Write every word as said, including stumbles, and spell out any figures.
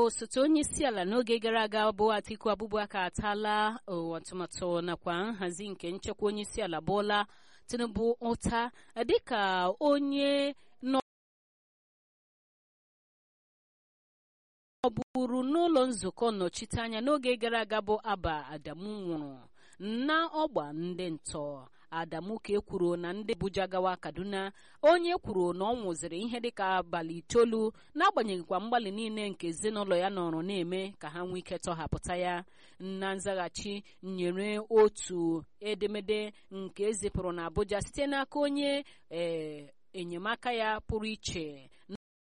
osote onye isi ala n'oge gara aga bụ Atiku Abubakar atala atụmatụ nakwa nhazi nke nchekwa onye isi ala Bola Tinubu ụta dịka onye nọ ọ bụrụ n'ụlọ nzukọ nnọchiteanya n'oge gara aga bụ Abba Adamu nwụrụ na ọgba ndị ntọ. Adamu ka ekwuru na ndị Abuja gawa Kaduna, onye kwuru na ọ nwụziri ihe dịka abalị itoolu n'agbanyeghịkwa mgbalị niile nke ezinụlọ ya nọrọ na-eme ka ha nwee ike tọhapụta ya. Na nzaghachi nyere otu edemede nke ezipụrụ na Abuja site n'aka onye ee enyemaka ya pụrụ iche